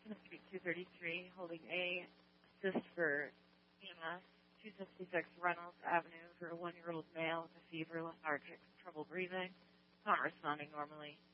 Street 233, holding A, assist for EMS, 266 Reynolds Avenue for a 1-year-old male with a fever, lethargic, and trouble breathing, not responding normally.